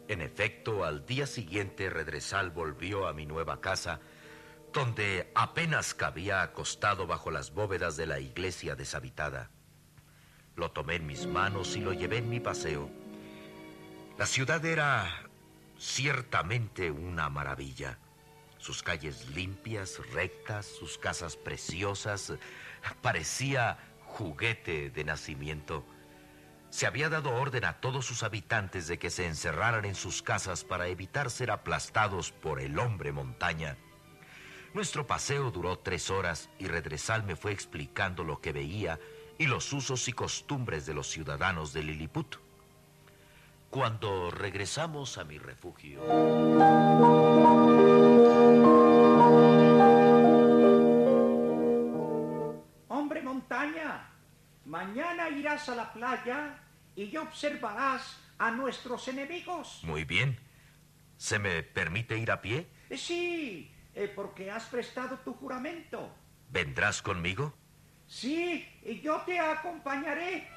En efecto, al día siguiente Redresal volvió a mi nueva casa, donde apenas cabía acostado bajo las bóvedas de la iglesia deshabitada. Lo tomé en mis manos y lo llevé en mi paseo. La ciudad era ciertamente una maravilla. Sus calles limpias, rectas, sus casas preciosas, parecía juguete de nacimiento. Se había dado orden a todos sus habitantes de que se encerraran en sus casas para evitar ser aplastados por el hombre montaña. Nuestro paseo duró 3 horas y Redresal me fue explicando lo que veía y los usos y costumbres de los ciudadanos de Lilliput. Cuando regresamos a mi refugio... Hombre montaña, mañana irás a la playa y ya observarás a nuestros enemigos. Muy bien. ¿Se me permite ir a pie? Sí, porque has prestado tu juramento. ¿Vendrás conmigo? Sí, y yo te acompañaré.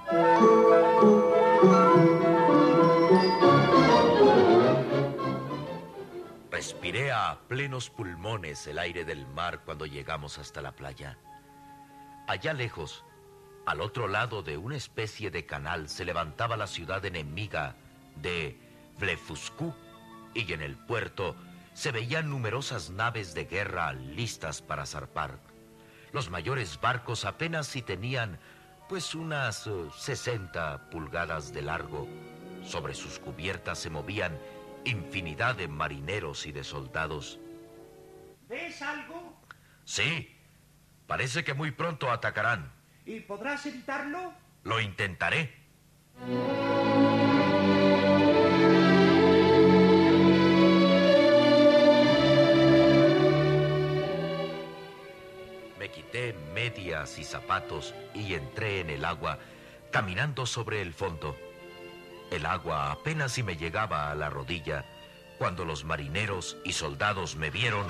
Respiré a plenos pulmones el aire del mar cuando llegamos hasta la playa. Allá lejos, al otro lado de una especie de canal, se levantaba la ciudad enemiga de Blefuscu, y en el puerto se veían numerosas naves de guerra listas para zarpar. Los mayores barcos apenas si tenían, pues, unas 60 pulgadas de largo. Sobre sus cubiertas se movían infinidad de marineros y de soldados. ¿Ves algo? Sí, parece que muy pronto atacarán. ¿Y podrás evitarlo? Lo intentaré. Me quité medias y zapatos y entré en el agua, caminando sobre el fondo. El agua apenas si me llegaba a la rodilla cuando los marineros y soldados me vieron.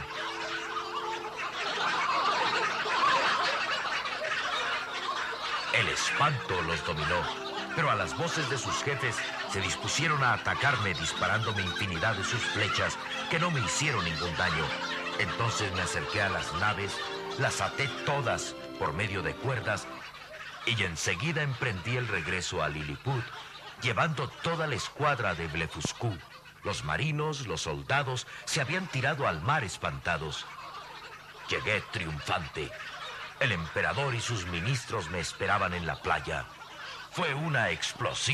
El espanto los dominó, pero a las voces de sus jefes se dispusieron a atacarme disparándome infinidad de sus flechas que no me hicieron ningún daño. Entonces me acerqué a las naves, las até todas por medio de cuerdas y enseguida emprendí el regreso a Lilliput, llevando toda la escuadra de Blefuscu. Los marinos, los soldados, se habían tirado al mar espantados. Llegué triunfante. El emperador y sus ministros me esperaban en la playa. Fue una explosión.